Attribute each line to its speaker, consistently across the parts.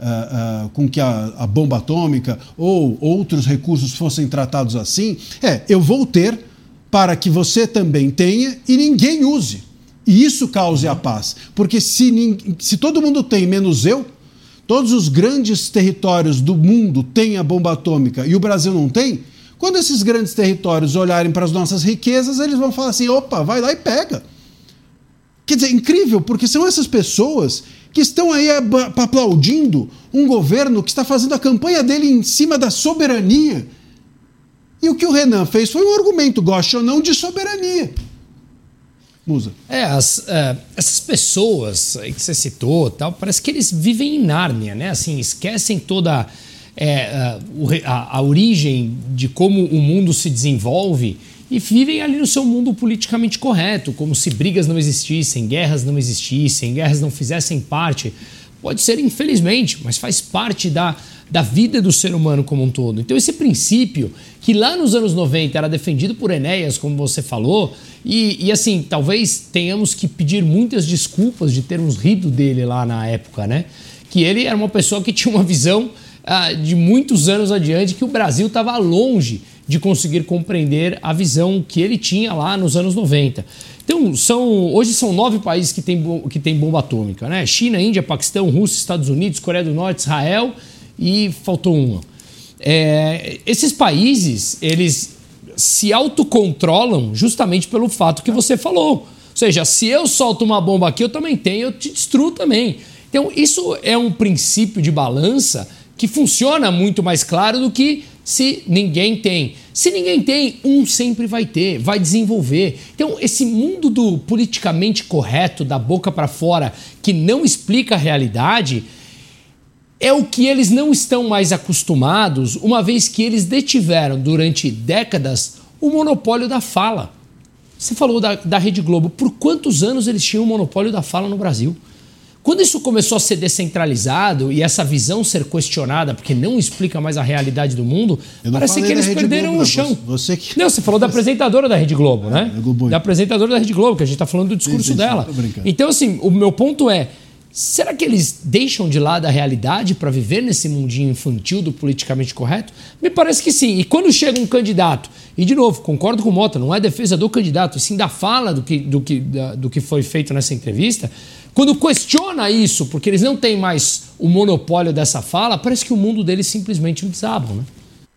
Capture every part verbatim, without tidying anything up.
Speaker 1: uh, uh, com que a, a bomba atômica ou outros recursos fossem tratados assim, é, eu vou ter para que você também tenha e ninguém use. E isso cause a paz. Porque se, se todo mundo tem, menos eu, todos os grandes territórios do mundo têm a bomba atômica e o Brasil não tem, quando esses grandes territórios olharem para as nossas riquezas, eles vão falar assim, opa, vai lá e pega. Quer dizer, incrível, porque são essas pessoas que estão aí aplaudindo um governo que está fazendo a campanha dele em cima da soberania. E o que o Renan fez foi um argumento, goste ou não, de soberania. Musa.
Speaker 2: É, as, uh, essas pessoas aí que você citou, tal, parece que eles vivem em Nárnia, né? Assim, esquecem toda é, uh, a, a origem de como o mundo se desenvolve e vivem ali no seu mundo politicamente correto, como se brigas não existissem, guerras não existissem, guerras não fizessem parte. Pode ser, infelizmente, mas faz parte da, da vida do ser humano como um todo. Então, esse princípio, que lá nos anos noventa era defendido por Enéas, como você falou, e, e assim, talvez tenhamos que pedir muitas desculpas de termos rido dele lá na época, né? Que ele era uma pessoa que tinha uma visão ah, de muitos anos adiante, que o Brasil estava longe de conseguir compreender a visão que ele tinha lá nos anos noventa. Então, são, hoje são nove países que têm, que têm bomba atômica, né? China, Índia, Paquistão, Rússia, Estados Unidos, Coreia do Norte, Israel e faltou uma. É, esses países, eles se autocontrolam justamente pelo fato que você falou. Ou seja, se eu solto uma bomba aqui, eu também tenho, eu te destruo também. Então, isso é um princípio de balança que funciona muito mais claro do que se ninguém tem. Se ninguém tem, um sempre vai ter, vai desenvolver. Então, esse mundo do politicamente correto, da boca para fora, que não explica a realidade, é o que eles não estão mais acostumados, uma vez que eles detiveram durante décadas o monopólio da fala. Você falou da, da Rede Globo. Por quantos anos eles tinham o monopólio da fala no Brasil? Quando isso começou a ser descentralizado e essa visão ser questionada, porque não explica mais a realidade do mundo, parece que eles perderam o chão.
Speaker 1: Você que...
Speaker 2: Não, você falou da apresentadora da Rede Globo, né?
Speaker 1: É,
Speaker 2: da apresentadora da Rede Globo, que a gente está falando do discurso sim, sim, dela. Então, assim, o meu ponto é, será que eles deixam de lado a realidade para viver nesse mundinho infantil do politicamente correto? Me parece que sim. E quando chega um candidato, e de novo, concordo com o Mota, não é defesa do candidato, e sim da fala do que, do que, da, do que foi feito nessa entrevista, quando questiona isso, porque eles não têm mais o monopólio dessa fala, parece que o mundo deles simplesmente desaba, né?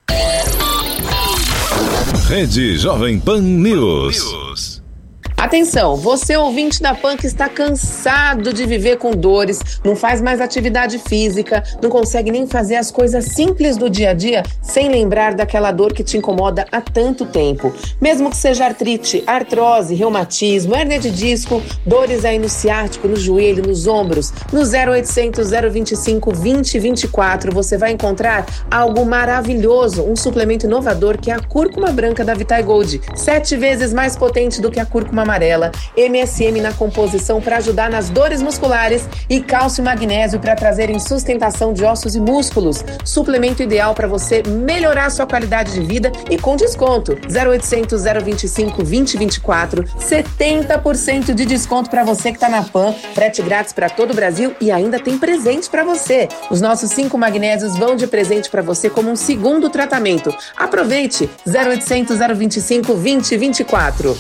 Speaker 3: Rede Jovem Pan News.
Speaker 4: Atenção, você ouvinte da Pan que está cansado de viver com dores, não faz mais atividade física, não consegue nem fazer as coisas simples do dia a dia sem lembrar daquela dor que te incomoda há tanto tempo. Mesmo que seja artrite, artrose, reumatismo, hérnia de disco, dores aí no ciático, no joelho, nos ombros, no zero oitocentos, zero vinte e cinco, vinte, vinte e quatro você vai encontrar algo maravilhoso, um suplemento inovador que é a cúrcuma branca da Vitae Gold, sete vezes mais potente do que a cúrcuma amarela, M S M na composição para ajudar nas dores musculares e cálcio e magnésio para trazerem sustentação de ossos e músculos. Suplemento ideal para você melhorar sua qualidade de vida e com desconto. zero oitocentos, zero vinte e cinco, vinte, vinte e quatro, setenta por cento de desconto para você que está na Pan, frete grátis para todo o Brasil e ainda tem presente para você. Os nossos cinco magnésios vão de presente para você como um segundo tratamento. Aproveite! zero oitocentos, zero vinte e cinco, vinte, vinte e quatro.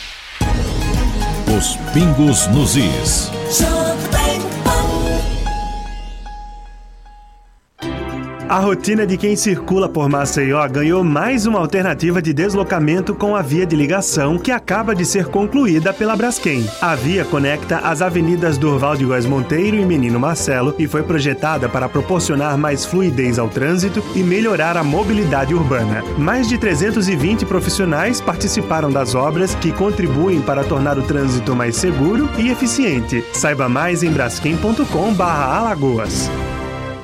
Speaker 3: Os pingos nos is.
Speaker 5: A rotina de quem circula por Maceió ganhou mais uma alternativa de deslocamento com a via de ligação que acaba de ser concluída pela Braskem. A via conecta as avenidas Durval de Góes Monteiro e Menino Marcelo e foi projetada para proporcionar mais fluidez ao trânsito e melhorar a mobilidade urbana. Mais de trezentos e vinte profissionais participaram das obras que contribuem para tornar o trânsito mais seguro e eficiente. Saiba mais em braskem ponto com barra Alagoas.